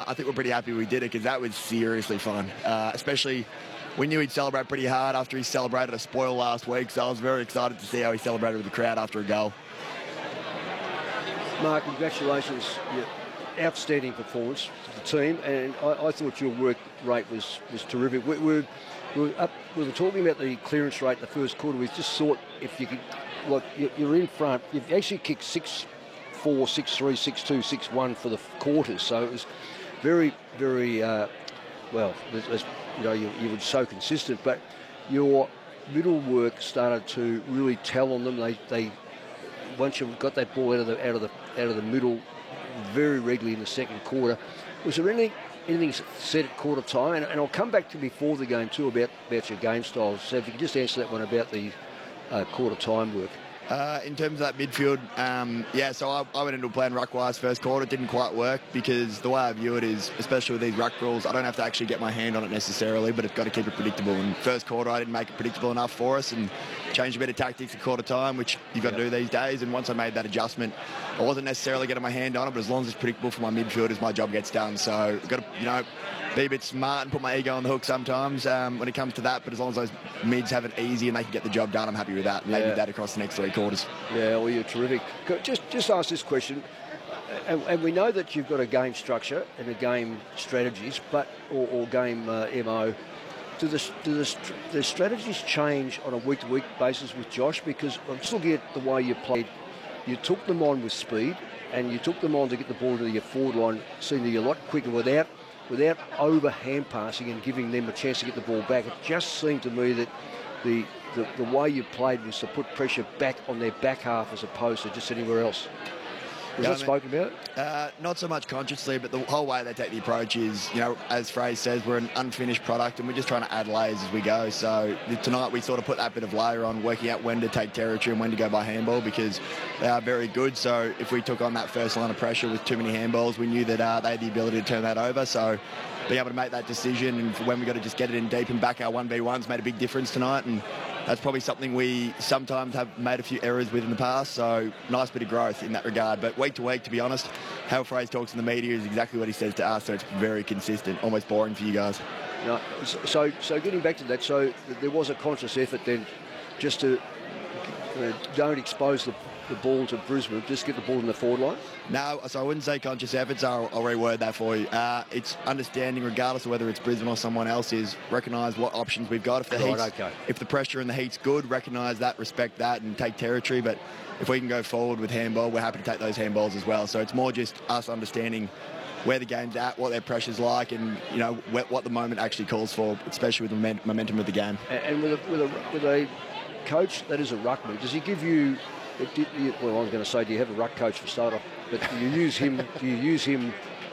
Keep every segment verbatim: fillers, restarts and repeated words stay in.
I think we're pretty happy we did it because that was seriously fun, uh, especially we knew he'd celebrate pretty hard after he celebrated a spoil last week, so I was very excited to see how he celebrated with the crowd after a goal. Mark, congratulations. Yeah, outstanding performance to the team, and I, I thought your work rate was, was terrific. We, we, we, were up, we were talking about the clearance rate in the first quarter. We just thought if you could, like, you're in front, you've actually kicked six four, six three, six two, six one for the quarters, so it was very, very, uh, well, as, you know, you, you were so consistent, but your middle work started to really tell on them. They, they once you got that ball out of the out of the out of the middle very regularly in the second quarter. Was there anything anything said at quarter time? And, and I'll come back to before the game too about about your game styles. So if you could just answer that one about the uh, quarter time work. Uh, in terms of that midfield, um, yeah, so I, I went into a plan ruck-wise first quarter. It didn't quite work because the way I view it is, especially with these ruck rules, I don't have to actually get my hand on it necessarily, but it's got to keep it predictable. And first quarter, I didn't make it predictable enough for us and changed a bit of tactics at quarter time, which you've got yep. to do these days. And once I made that adjustment, I wasn't necessarily getting my hand on it, but as long as it's predictable for my midfielders, my job gets done. So I've got to, you know, be a bit smart and put my ego on the hook sometimes um, when it comes to that, but as long as those mids have it easy and they can get the job done, I'm happy with that. And yeah. they did that across the next three quarters. Yeah, well, you're terrific. Just just ask this question, and, and we know that you've got a game structure and a game strategies, but or, or game uh, M O. Do the, do the, the strategies change on a week-to-week basis with Josh? Because I'm just looking at the way you played. You took them on with speed, and you took them on to get the ball to your forward line, seeing you're a lot quicker without without over hand passing and giving them a chance to get the ball back. It just seemed to me that the, the, the way you played was to put pressure back on their back half as opposed to just anywhere else. Was yeah, that I mean, spoken about? Uh, not so much consciously, but the whole way they take the approach is, you know, as Fraser says, we're an unfinished product and we're just trying to add layers as we go. So tonight we sort of put that bit of layer on, working out when to take territory and when to go by handball because they are very good. So if we took on that first line of pressure with too many handballs, we knew that uh, they had the ability to turn that over. So being able to make that decision and when we got to just get it in deep and back our one v ones made a big difference tonight. And that's probably something we sometimes have made a few errors with in the past, so nice bit of growth in that regard. But week to week, to be honest, how Fraser talks in the media is exactly what he says to us, so it's very consistent, almost boring for you guys. No, so, so getting back to that, so there was a conscious effort then just to uh, don't expose the, the ball to Brisbane, just get the ball in the forward line? No, so I wouldn't say conscious efforts. I'll, I'll reword that for you. Uh, it's understanding, regardless of whether it's Brisbane or someone else, is recognise what options we've got. If the, right, heat's, okay. if the pressure and the heat's good, recognise that, respect that, and take territory. But if we can go forward with handball, we're happy to take those handballs as well. So it's more just us understanding where the game's at, what their pressure's like, and you know what the moment actually calls for, especially with the momentum of the game. And with a, with a, with a coach that is a ruckman, does he give you? Well, I was going to say, do you have a ruck coach for start off? But do you use him? Do you use him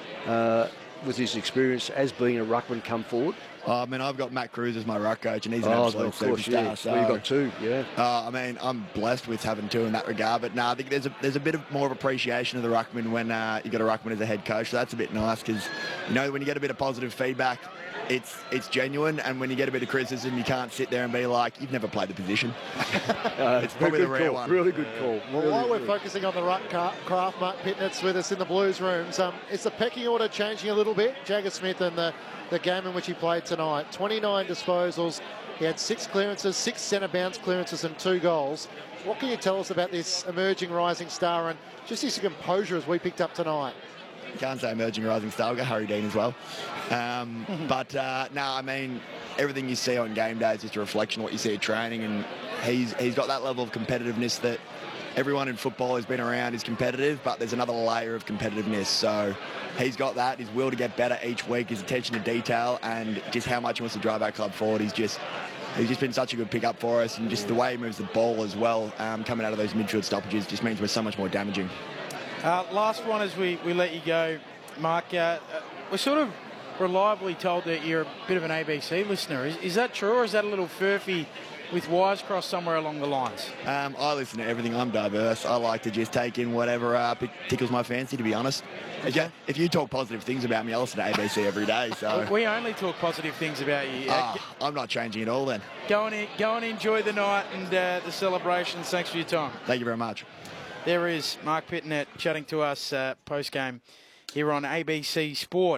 uh, with his experience as being a ruckman come forward? Oh, I mean, I've got Matt Cruz as my ruck coach, and he's an oh, absolute of course, superstar. Yeah. So well, you've got two, yeah. Uh, I mean, I'm blessed with having two in that regard. But no, I think there's a there's a bit of more of appreciation of the ruckman when uh, you got a ruckman as a head coach. So that's a bit nice because you know when you get a bit of positive feedback, it's it's genuine, and when you get a bit of criticism, you can't sit there and be like, you've never played the position. uh, it's probably the rare call. one. Really good call. Well, really while we're good. focusing on the ruck craft, Mark Pitnett's with us in the Blues rooms. Um, is the pecking order changing a little bit? Jagger Smith and the, the game in which he played tonight. twenty-nine disposals. He had six clearances, six centre bounce clearances and two goals. What can you tell us about this emerging rising star and just his composure as we picked up tonight? Can't say emerging rising star. We've got Harry Dean as well. Um, but, uh, no, I mean, everything you see on game day is just a reflection of what you see at training, and he's he's got that level of competitiveness that everyone in football has been around is competitive, but there's another layer of competitiveness. So he's got that, his will to get better each week, his attention to detail, and just how much he wants to drive our club forward. He's just he's just been such a good pickup for us, and just the way he moves the ball as well, um, coming out of those midfield stoppages, just means we're so much more damaging. Uh, last one as we, we let you go, Mark. Uh, we're sort of reliably told that you're a bit of an A B C listener. Is, is that true, or is that a little furphy with wires crossed somewhere along the lines? Um, I listen to everything. I'm diverse. I like to just take in whatever uh, tickles my fancy, to be honest. Okay. If, you, if you talk positive things about me, I listen to A B C every day. So We only talk positive things about you. Uh, oh, I'm not changing at all then. Go and, go and enjoy the night and uh, the celebrations. Thanks for your time. Thank you very much. There is Mark Pitnett chatting to us uh, post-game here on A B C Sport.